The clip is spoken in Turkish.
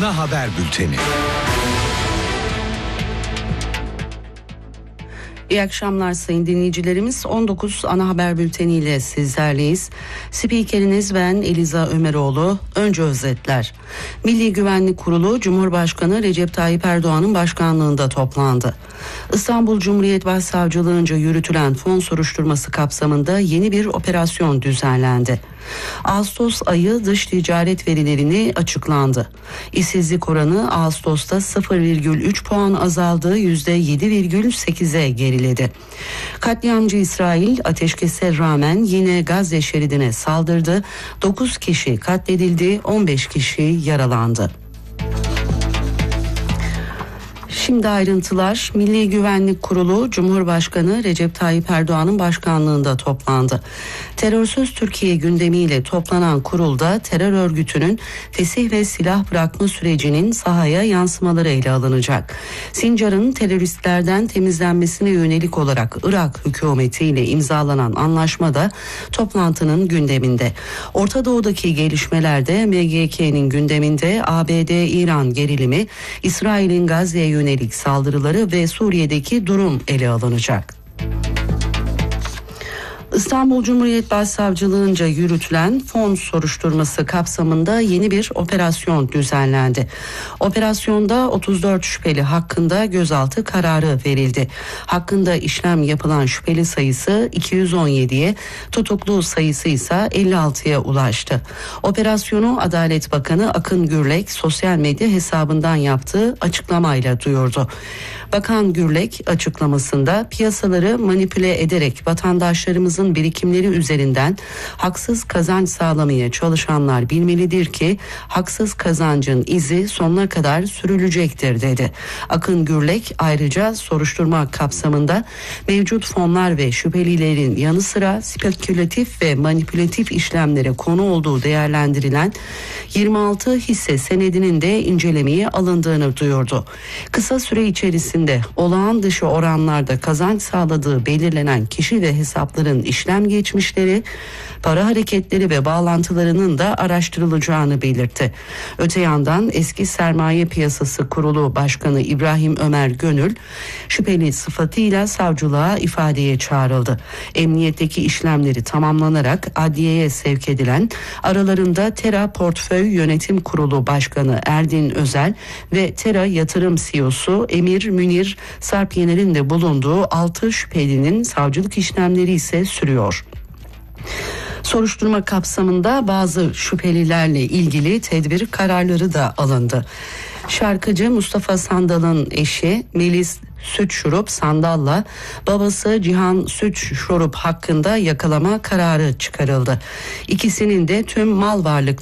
ana haber bülteni. İyi akşamlar sayın dinleyicilerimiz. 19 ana haber bülteniyle sizlerleyiz. Spikeriniz ben Eliza Ömeroğlu. Önce özetler. Milli Güvenlik Kurulu Cumhurbaşkanı Recep Tayyip Erdoğan'ın başkanlığında toplandı. İstanbul Cumhuriyet Başsavcılığınca yürütülen fon soruşturması kapsamında yeni bir operasyon düzenlendi. Ağustos ayı dış ticaret verilerini açıklandı. İşsizlik oranı Ağustos'ta 0,3 puan azaldığı %7,8'e geriledi. Katliamcı İsrail ateşkese rağmen yine Gazze şeridine saldırdı. 9 kişi katledildi, 15 kişi yaralandı. Şimdi ayrıntılar. Milli Güvenlik Kurulu Cumhurbaşkanı Recep Tayyip Erdoğan'ın başkanlığında toplandı. Terörsüz Türkiye gündemiyle toplanan kurulda terör örgütünün fesih ve silah bırakma sürecinin sahaya yansımaları ele alınacak. Sincar'ın teröristlerden temizlenmesine yönelik olarak Irak hükümetiyle imzalanan anlaşma da toplantının gündeminde. Orta Doğu'daki gelişmelerde MGK'nin gündeminde ABD-İran gerilimi, İsrail'in Gazze'ye yönelik saldırıları ve Suriye'deki durum ele alınacak. İstanbul Cumhuriyet Başsavcılığınca yürütülen fon soruşturması kapsamında yeni bir operasyon düzenlendi. Operasyonda 34 şüpheli hakkında gözaltı kararı verildi. Hakkında işlem yapılan şüpheli sayısı 217'ye, tutuklu sayısı ise 56'ya ulaştı. Operasyonu Adalet Bakanı Akın Gürlek sosyal medya hesabından yaptığı açıklamayla duyurdu. Bakan Gürlek açıklamasında piyasaları manipüle ederek vatandaşlarımızın birikimleri üzerinden haksız kazanç sağlamaya çalışanlar bilmelidir ki haksız kazancın izi sonuna kadar sürülecektir dedi. Akın Gürlek ayrıca soruşturma kapsamında mevcut fonlar ve şüphelilerin yanı sıra spekülatif ve manipülatif işlemlere konu olduğu değerlendirilen 26 hisse senedinin de incelemeye alındığını duyurdu. Kısa süre içerisinde olağan dışı oranlarda kazanç sağladığı belirlenen kişi ve hesapların işlem geçmişleri, para hareketleri ve bağlantılarının da araştırılacağını belirtti. Öte yandan eski Sermaye Piyasası Kurulu Başkanı İbrahim Ömer Gönül şüpheli sıfatıyla savcılığa ifadeye çağrıldı. Emniyetteki işlemleri tamamlanarak adliyeye sevk edilen, aralarında Tera Portföy Yönetim Kurulu Başkanı Erdin Özel ve Tera Yatırım CEO'su Emir Münir Sarp Yener'in de bulunduğu 6 şüphelinin savcılık işlemleri ise sürüyor. Soruşturma kapsamında bazı şüphelilerle ilgili tedbir kararları da alındı. Şarkıcı Mustafa Sandal'ın eşi Melis Süt Şurup Sandal'la babası Cihan Süt Şurup hakkında yakalama kararı çıkarıldı. İkisinin de tüm mal varlıkları